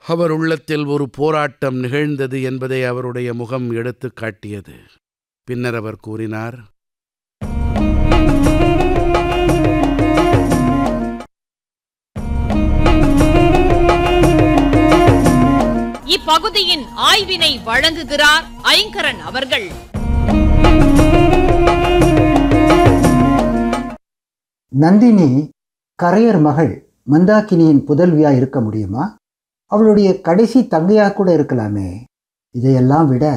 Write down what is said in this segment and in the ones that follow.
அவர் உள்ளத்தில் ஒரு போராட்டம் நிகழ்ந்தது என்பதை அவருடைய முகம் எடுத்துக் காட்டியது. பின்னர் அவர் கூறினார், இப்பகுதியின் ஆய்வினை வழங்குகிறார் ஐங்கரன் அவர்கள். நந்தினி கரையர் மகள் மந்தாகினியின் புதல்வியா இருக்க முடியுமா? அவளுடைய கடைசி தங்கையா கூட இருக்கலாமே. இதையெல்லாம் விட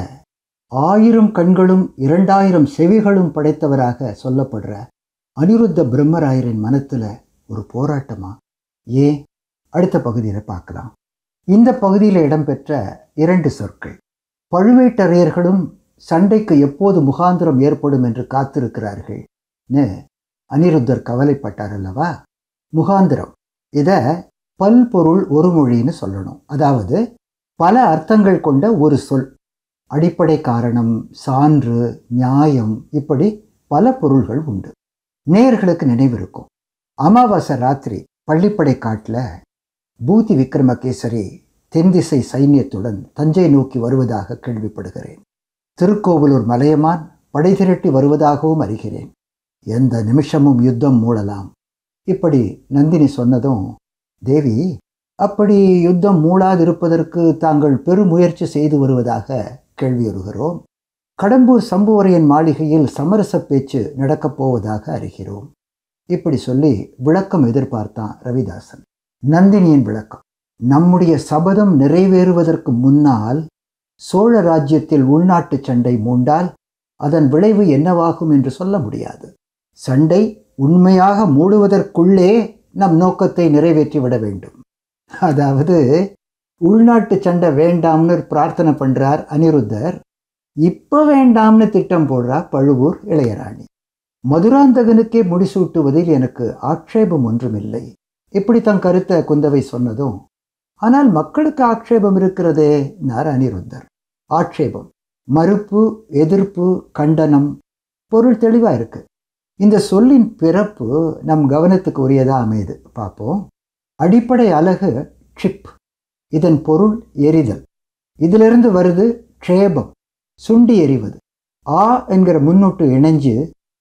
1000 கண்களும் 2000 செவிகளும் படைத்தவராக சொல்லப்படுற அனிருத்த பிரம்மராயரின் மனத்துல ஒரு போராட்டமா? ஏன்? அடுத்த பகுதியில் பார்க்கலாம். இந்த பகுதியில் இடம்பெற்ற 2 சொற்கள். பழுவேட்டரையர்களும் சண்டைக்கு எப்போது முகாந்திரம் ஏற்படும் என்று காத்திருக்கிறார்கள்னு அனிருத்தர் கவலைப்பட்டார் அல்லவா? முகாந்திரம், இதை பல்பொருள் ஒரு மொழின்னு சொல்லணும். அதாவது பல அர்த்தங்கள் கொண்ட ஒரு சொல். அடிப்படை காரணம், சான்று, நியாயம், இப்படி பல பொருள்கள் உண்டு. நேயர்களுக்கு நினைவிருக்கும், அமாவாசை ராத்திரி பள்ளிப்படை காட்டில் பூதி விக்ரமகேசரி தென்திசை சைன்யத்துடன் தஞ்சை நோக்கி வருவதாக கேள்விப்படுகிறேன். திருக்கோவலூர் மலையமான் படை திரட்டி வருவதாகவும் அறிகிறேன். எந்த நிமிஷமும் யுத்தம் மூளலாம். இப்படி நந்தினி சொன்னதும், தேவி, அப்படி யுத்தம் மூளாதிருப்பதற்கு தாங்கள் பெருமுயற்சி செய்து வருவதாக கேள்வியுறுகிறோம். கடம்பூர் சம்புவரையன் மாளிகையில் சமரச பேச்சு நடக்கப் போவதாக அறிகிறோம். இப்படி சொல்லி விளக்கம் எதிர்பார்த்தான் ரவிதாசன். நந்தினியின் விளக்கம், நம்முடைய சபதம் நிறைவேறுவதற்கு முன்னால் சோழ ராஜ்யத்தில் உள்நாட்டு சண்டை மூண்டால் அதன் விளைவு என்னவாகும் என்று சொல்ல முடியாது. சண்டை உண்மையாக மூடுவதற்குள்ளே நம் நோக்கத்தை நிறைவேற்றிவிட வேண்டும். அதாவது உள்நாட்டு சண்டை வேண்டாம்னு பிரார்த்தனை பண்றார் அனிருத்தர். இப்ப வேண்டாம்னு திட்டம் போடுறார் பழுவூர் இளையராணி. மதுராந்தகனுக்கே முடிசூட்டுவதில் எனக்கு ஆட்சேபம் ஒன்றுமில்லை. இப்படி தன் கருத்தை குந்தவை சொன்னதும், ஆனால் மக்களுக்கு ஆட்சேபம் இருக்கிறதே நார் அனிருத்தர். ஆட்சேபம், மறுப்பு, எதிர்ப்பு, கண்டனம், பொருள் தெளிவா இருக்கு. இந்த சொல்லின் பிறப்பு நம் கவனத்துக்கு உரியதா அமையுது. பார்ப்போம். அடிப்படை அலகு க்ஷிப், இதன் பொருள் எரிதல். இதிலிருந்து வருது க்ஷேபம், சுண்டி எறிவது. ஆ என்கிற முன்னொட்டு இணைஞ்சு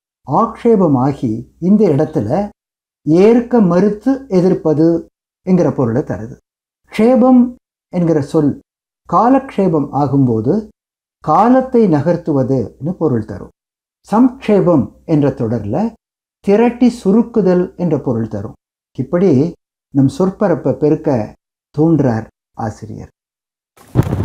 ஆக்ஷேபமாகி இந்த இடத்துல ஏற்க மறுத்து எதிர்ப்பது என்கிற பொருளை தருது. க்ஷேபம் என்கிற சொல் காலக்ஷேபம் ஆகும்போது காலத்தை நகர்த்துவதுன்னு பொருள் தரும். சம்க்ஷேபம் என்ற தொடரில் திரட்டி சுருக்குதல் என்ற பொருள் தரும். இப்படி நம் சொற்பரப்பை பெருக்க தூண்டுறார் ஆசிரியர்.